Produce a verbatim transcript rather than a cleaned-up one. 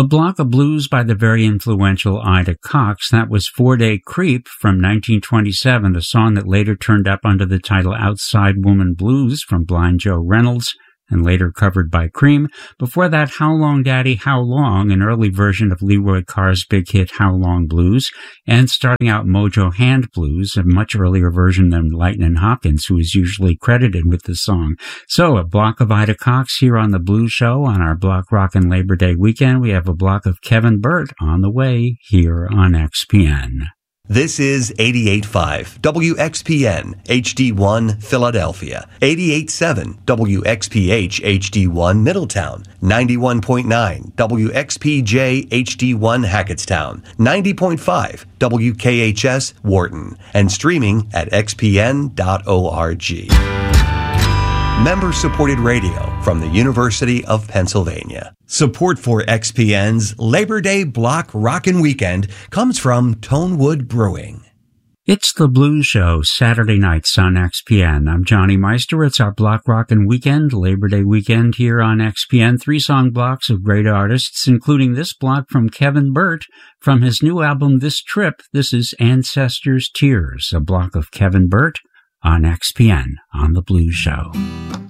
A block of blues by the very influential Ida Cox. That was Four Day Creep from nineteen twenty-seven, a song that later turned up under the title Outside Woman Blues from Blind Joe Reynolds, and later covered by Cream. Before that, How Long Daddy, How Long, an early version of Leroy Carr's big hit How Long Blues, and starting out Mojo Hand Blues, a much earlier version than Lightnin' Hopkins, who is usually credited with the song. So, a block of Ida Cox here on the Blues Show on our Block Rockin' Labor Day weekend. We have a block of Kevin Burt on the way here on X P N. This is eighty-eight point five W X P N H D one Philadelphia, eighty-eight point seven W X P H H D one Middletown, ninety-one point nine W X P J H D one Hackettstown, ninety point five W K H S Wharton, and streaming at x p n dot org. Member-supported radio from the University of Pennsylvania. Support for X P N's Labor Day Block Rockin' Weekend comes from Tonewood Brewing. It's the Blues Show, Saturday nights on X P N. I'm Johnny Meister. It's our Block Rockin' Weekend, Labor Day weekend here on X P N. Three-song blocks of great artists, including this block from Kevin Burt from his new album, This Trip. This is Ancestors' Tears, a block of Kevin Burt on X P N on the Blues Show.